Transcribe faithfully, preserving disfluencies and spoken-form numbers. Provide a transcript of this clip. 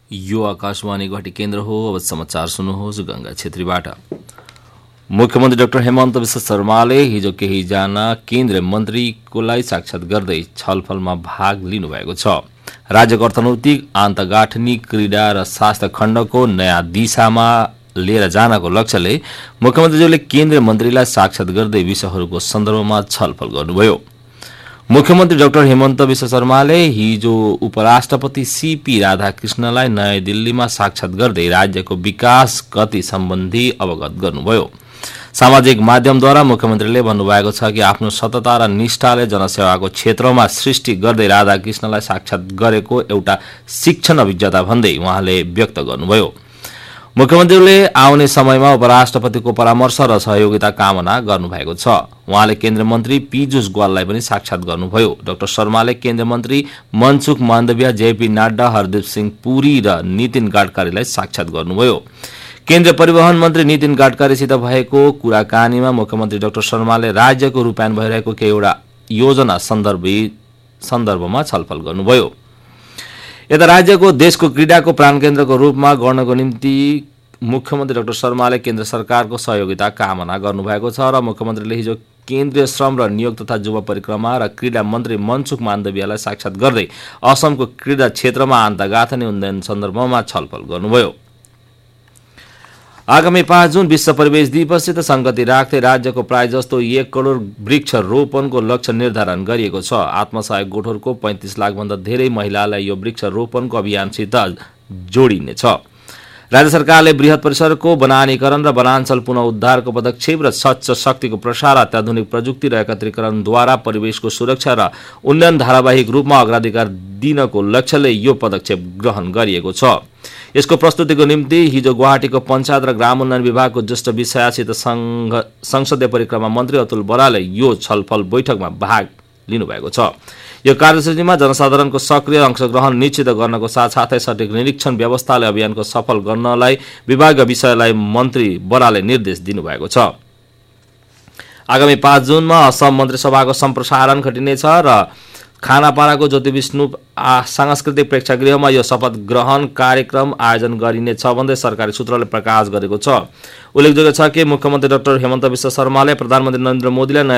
यो आकाशवाणी गुवाहाटी केन्द्र हो। अब समाचार सुन्नुहोस् गंगा छेत्रीबाट। मुख्यमन्त्री डाक्टर हेमन्त विश्व शर्माले हिजो केहीजना केन्द्रीय मन्त्रीकोलाई साक्षात गर्दै छलफलमा भाग लिनुभएको छ। राज्यको अर्थनैतिक आन्तगाँठनी क्रीडा र स्वास्थ्य खण्डको नयाँ दिशामा लिएर जानको लक्ष्यले मुख्यमन्त्रीज्यूले केन्द्रीय मन्त्रीलाई साक्षात गर्दै विषयहरूको सन्दर्भमा छलफल गर्नुभयो। मुख्यमन्त्री डाक्टर हेमन्त विश्व शर्माले हिजो उपराष्ट्रपति सीपी राधाकृष्णलाई नयाँ दिल्लीमा साक्षात गर्दै राज्यको विकास गति सम्बन्धी अवगत गर्नुभयो। सामाजिक माध्यमद्वारा मुख्यमन्त्रीले भन्नुभएको छ कि आफ्नो सतता र निष्ठाले जनसेवाको क्षेत्रमा सृष्टि गर्दै राधाकृष्णलाई साक्षात गरेको एउटा शिक्षण अभिज्ञता भन्दै उहाँले व्यक्त गर्नुभयो। मुख्यमन्त्रीले आउने समयमा उपराष्ट्रपतिको परामर्श र सहयोगिता कामना गर्नुभएको छ। उहाँले केन्द्रीय मन्त्री पीयूष गोयललाई पनि साक्षात गर्नुभयो। डाक्टर शर्माले केन्द्रीय मन्त्री मनसुख माण्डविया, जेपी नड्डा, हरदीप सिंह पुरी र नितिन गडकरीलाई साक्षात गर्नुभयो। केन्द्रीय परिवहन मन्त्री नितिन गडकरीसित भएको कुराकानीमा मुख्यमन्त्री डाक्टर शर्माले राज्यको रूपायन भइरहेको केहीवटा योजना सन्दर्भी सन्दर्भमा छलफल गर्नुभयो। यता राज्यको देशको क्रीडाको प्राणकेन्द्रको रूपमा गर्नको निम्ति मुख्यमन्त्री डाक्टर शर्माले केन्द्र सरकारको सहयोगिता कामना गर्नुभएको छ र मुख्यमन्त्रीले हिजो केन्द्रीय श्रम र नियोग तथा युवा परिक्रमा र क्रीडा मन्त्री मनसुख माण्डवियालाई साक्षात गर्दै असमको क्रीडा क्षेत्रमा आन्तगाँथनी उन्नयन सन्दर्भमा छलफल गर्नुभयो। आगामी पाँच जुन विश्व परिवेश दिवससित संगति राख्दै राज्यको प्राय जस्तो एक करोड वृक्ष रोपनको लक्ष्य निर्धारण गरिएको छ। आत्मसहायक गोठहरूको पैंतीस लाख भन्दा धेरै महिलालाई यो वृक्ष रोपनको अभियानसित जोडिनेछ। राज्य सरकारले बृहत परिसरको वनानीकरण र वनाञ्चल पुनः उद्धारको पदक्षेप र स्वच्छ शक्तिको प्रसार, अत्याधुनिक प्रजुक्ति र एकत्रीकरणद्वारा परिवेशको सुरक्षा र उन्नयन धारावाहिक रूपमा अग्राधिकार दिनको लक्ष्यले यो पदक्षेप ग्रहण गरिएको छ। यसको प्रस्तुतिको निम्ति हिजो गुवाहाटीको पञ्चायत र ग्राम उन्नयन विभागको ज्येष्ठ विषयासित संसदीय परिक्रमा मन्त्री अतुल बराले यो छलफल बैठकमा भाग लिनुभएको छ। यो कार्यसूचीमा जनसाधारणको सक्रिय अंशग्रहण निश्चित गर्नको साथसाथै सटिक निरीक्षण व्यवस्थाले अभियानको सफल गर्नलाई विभागीय विषयलाई मन्त्री बराले निर्देश दिनुभएको छ। आगामी पाँच जुनमा असम मन्त्रीसभाको सम्प्रसारण घटिनेछ र खानापाडाको ज्योति विष्णु सांस्कृतिक प्रेक्षागृहमा यो शपथ ग्रहण कार्यक्रम आयोजन गरिनेछ भन्दै सरकारी सूत्रले प्रकाश गरेको छ। उल्लेखयोग्य छ कि मुख्यमन्त्री डाक्टर हेमन्त विश्व शर्माले प्रधानमन्त्री नरेन्द्र मोदीलाई